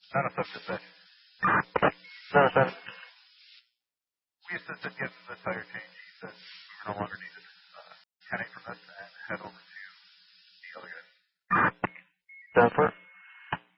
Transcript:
Not a subject. No, sir. We assisted get the tire change.